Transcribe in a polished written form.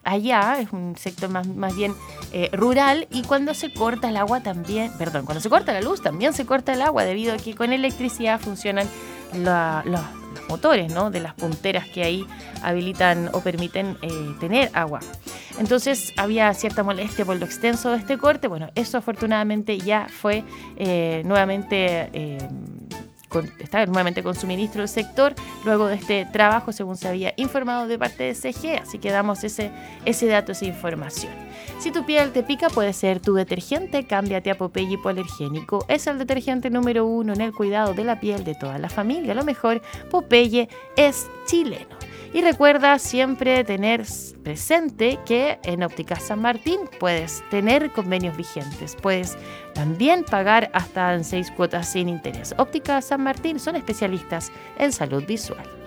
allá, es un sector más bien rural, y cuando se corta el agua también, cuando se corta la luz también se corta el agua, debido a que con electricidad funcionan los motores, ¿no?, de las punteras que ahí habilitan o permiten tener agua. Entonces había cierta molestia por lo extenso de este corte. Bueno, eso afortunadamente ya fue nuevamente... está nuevamente con suministro del sector luego de este trabajo, según se había informado de parte de CG, así que damos ese dato, esa información. Si tu piel te pica, puede ser tu detergente. Cámbiate a Popeye Hipoalergénico. Es el detergente número 1 en el cuidado de la piel de toda la familia. A lo mejor Popeye es chileno. Y recuerda siempre tener presente que en Ópticas San Martín puedes tener convenios vigentes. Puedes también pagar hasta en 6 cuotas sin interés. Ópticas San Martín son especialistas en salud visual.